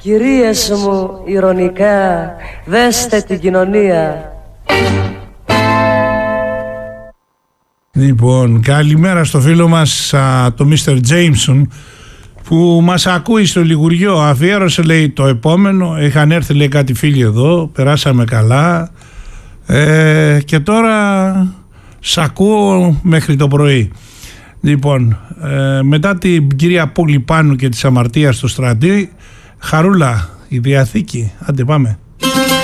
Κυρίες μου, ειρωνικά, δέστε την κοινωνία. Λοιπόν, καλημέρα στο φίλο μας το Mr. Jameson που μας ακούει στο Λιγουριό. Αφιέρωσε, λέει, το επόμενο. Είχαν έρθει, λέει, κάτι φίλοι εδώ, περάσαμε καλά και τώρα σ' ακούω μέχρι το πρωί. Λοιπόν, μετά την κυρία Πολυπάνου και της αμαρτίας στο Στρατή, Χαρούλα, η Διαθήκη. Άντε πάμε.